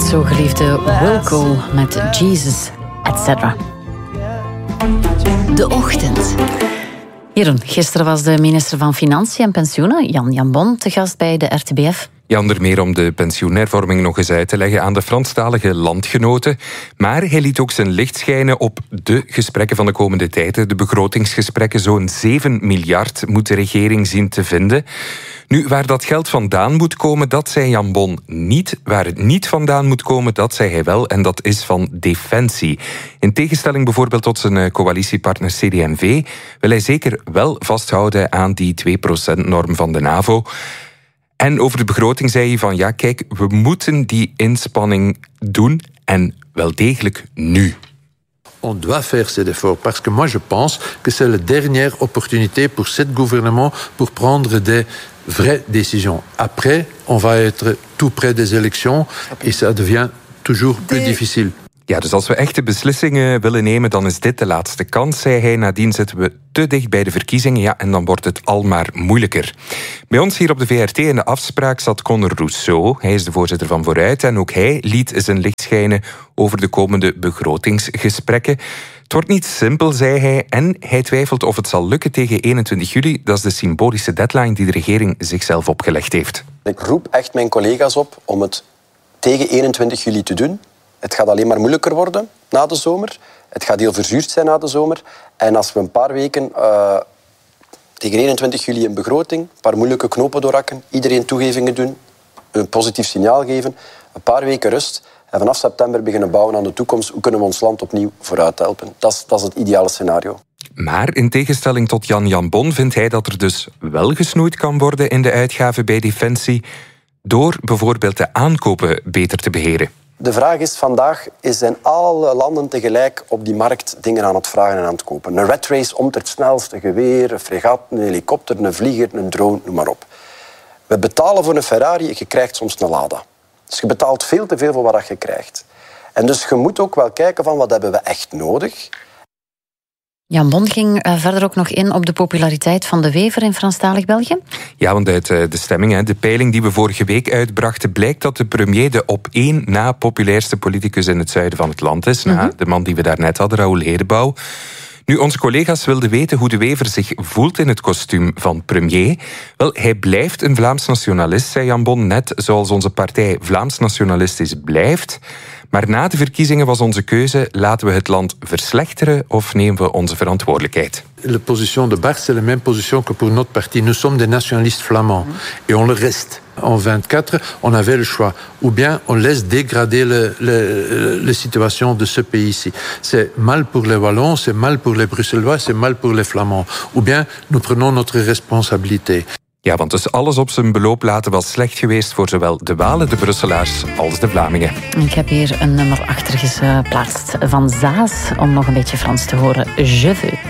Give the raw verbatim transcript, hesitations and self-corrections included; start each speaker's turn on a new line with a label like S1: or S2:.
S1: zo geliefde Wilco met Jesus, et cetera.
S2: De Ochtend.
S1: Jeroen, gisteren was de minister van Financiën en Pensioenen, Jan Jambon, te gast bij de R T B F.
S3: Ja, onder meer om de pensioenhervorming nog eens uit te leggen aan de Franstalige landgenoten. Maar hij liet ook zijn licht schijnen op de gesprekken van de komende tijd. De begrotingsgesprekken, zo'n zeven miljard moet de regering zien te vinden. Nu, waar dat geld vandaan moet komen, dat zei Jambon niet. Waar het niet vandaan moet komen, dat zei hij wel. En dat is van defensie. In tegenstelling bijvoorbeeld tot zijn coalitiepartner C D en V wil hij zeker wel vasthouden aan die twee procent norm van de NAVO. En over de begroting zei hij van, ja kijk, we moeten die inspanning doen en wel degelijk nu.
S4: On doit faire cet effort parce que moi je pense que c'est la dernière opportunité pour cet gouvernement pour prendre des vraies décisions. Après, on va être tout près des élections et ça devient toujours plus difficile.
S3: Ja, dus als we echte beslissingen willen nemen, dan is dit de laatste kans, zei hij. Nadien zitten we te dicht bij de verkiezingen, ja, en dan wordt het al maar moeilijker. Bij ons hier op de V R T in de afspraak zat Conor Rousseau. Hij is de voorzitter van Vooruit en ook hij liet zijn licht schijnen over de komende begrotingsgesprekken. Het wordt niet simpel, zei hij, en hij twijfelt of het zal lukken tegen eenentwintig juli. Dat is de symbolische deadline die de regering zichzelf opgelegd heeft.
S5: Ik roep echt mijn collega's op om het tegen eenentwintig juli te doen. Het gaat alleen maar moeilijker worden na de zomer. Het gaat heel verzuurd zijn na de zomer. En als we een paar weken uh, tegen eenentwintig juli een begroting, een paar moeilijke knopen doorhakken, iedereen toegevingen doen, een positief signaal geven, een paar weken rust en vanaf september beginnen bouwen aan de toekomst. Hoe kunnen we ons land opnieuw vooruit helpen? Dat is, dat is het ideale scenario.
S3: Maar in tegenstelling tot Jan Jambon vindt hij dat er dus wel gesnoeid kan worden in de uitgaven bij Defensie door bijvoorbeeld de aankopen beter te beheren.
S5: De vraag is vandaag, zijn alle landen tegelijk op die markt dingen aan het vragen en aan het kopen? Een rat race om het snelste geweer, een fregat, een helikopter, een vlieger, een drone, noem maar op. We betalen voor een Ferrari en je krijgt soms een Lada. Dus je betaalt veel te veel voor wat je krijgt. En dus je moet ook wel kijken van wat hebben we echt nodig.
S1: Jambon ging uh, verder ook nog in op de populariteit van De Wever in Franstalig België.
S3: Ja, want uit uh, de stemming, de peiling die we vorige week uitbrachten, blijkt dat de premier de op één na populairste politicus in het zuiden van het land is. Mm-hmm. Na de man die we daarnet hadden, Raoul Hedebouw. Nu, onze collega's wilden weten hoe De Wever zich voelt in het kostuum van premier. Wel, hij blijft een Vlaams nationalist, zei Jambon, net zoals onze partij Vlaams nationalistisch blijft. Maar na de verkiezingen was onze keuze, laten we het land verslechteren of nemen we onze verantwoordelijkheid?
S4: La position de Bart, c'est la même position que pour notre parti. Nous sommes des nationalistes flamands et on le reste. En vingt-quatre, on avait le choix. Ou bien on laisse dégrader le, le, la situation de ce pays-ci. C'est mal pour les Wallons, c'est mal pour les Bruxellois, c'est mal pour les Flamands. Ou bien nous prenons notre responsabilité.
S3: Ja, want dus alles op zijn beloop laten was slecht geweest voor zowel de Walen, de Brusselaars als de Vlamingen.
S1: Ik heb hier een nummer achter geplaatst van Zaas om nog een beetje Frans te horen. Je veux.